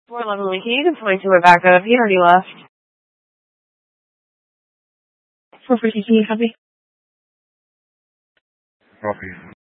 411, can you point to Rebecca? He already left. 450, can you copy? Copy.